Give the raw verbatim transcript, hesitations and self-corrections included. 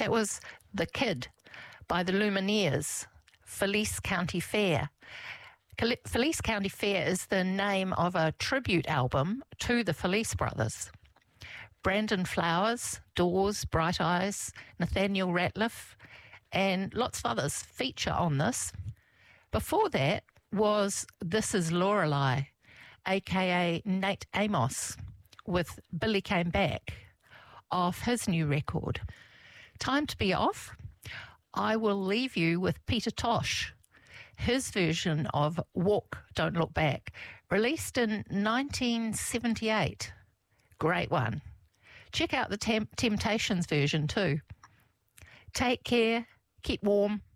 That was The Kid by the Lumineers, Felice County Fair. Felice County Fair is the name of a tribute album to the Felice brothers. Brandon Flowers, Dawes, Bright Eyes, Nathaniel Ratliff, and lots of others feature on this. Before that was This Is Lorelei, a k a. Nate Amos, with Billy Came Back, off his new record. Time to be off. I will leave you with Peter Tosh, his version of Walk, Don't Look Back, released in nineteen seventy-eight. Great one. Check out the Temp- Temptations version too. Take care, keep warm,